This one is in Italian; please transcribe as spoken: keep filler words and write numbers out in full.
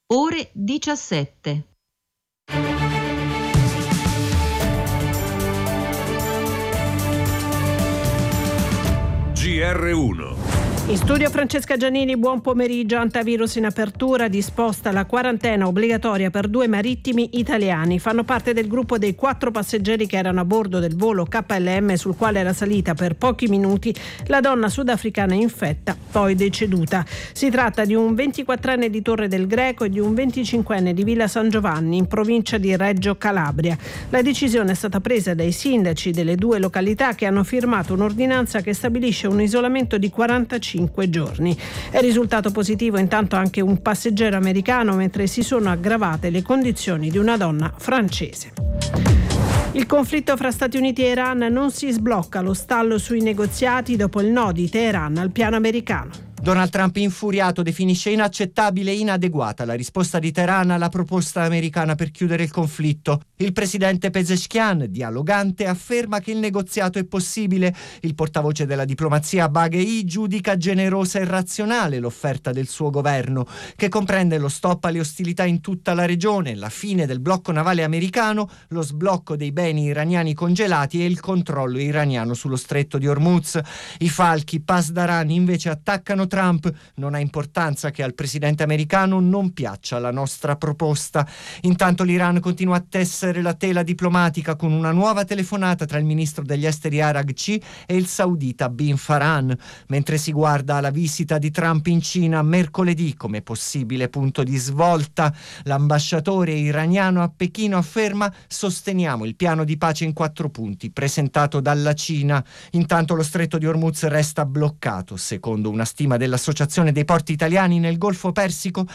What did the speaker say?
ore diciassette. G R uno. In studio Francesca Giannini, buon pomeriggio. Antivirus in apertura, disposta la quarantena obbligatoria per due marittimi italiani. Fanno parte del gruppo dei quattro passeggeri che erano a bordo del volo K L M sul quale era salita per pochi minuti la donna sudafricana infetta, poi deceduta. Si tratta di un ventiquattrenne di Torre del Greco e di un venticinquenne di Villa San Giovanni, in provincia di Reggio Calabria. La decisione è stata presa dai sindaci delle due località che hanno firmato un'ordinanza che stabilisce un isolamento di quarantacinque giorni. È risultato positivo intanto anche un passeggero americano, mentre si sono aggravate le condizioni di una donna francese. Il conflitto fra Stati Uniti e Iran non si sblocca, lo stallo sui negoziati dopo il no di Teheran al piano americano. Donald Trump, infuriato, definisce inaccettabile e inadeguata la risposta di Teheran alla proposta americana per chiudere il conflitto. Il presidente Pezeshkian, dialogante, afferma che il negoziato è possibile. Il portavoce della diplomazia Baghei giudica generosa e razionale l'offerta del suo governo, che comprende lo stop alle ostilità in tutta la regione, la fine del blocco navale americano, lo sblocco dei beni iraniani congelati e il controllo iraniano sullo stretto di Hormuz. I falchi Pasdaran invece attaccano Trump. Non ha importanza che al presidente americano non piaccia la nostra proposta. Intanto l'Iran continua a tessere la tela diplomatica con una nuova telefonata tra il ministro degli esteri Araghchi e il saudita Bin Farhan, mentre si guarda alla visita di Trump in Cina mercoledì come possibile punto di svolta. L'ambasciatore iraniano a Pechino afferma: sosteniamo il piano di pace in quattro punti presentato dalla Cina. Intanto lo stretto di Hormuz resta bloccato. Secondo una stima dell'Associazione dei porti italiani, nel Golfo Persico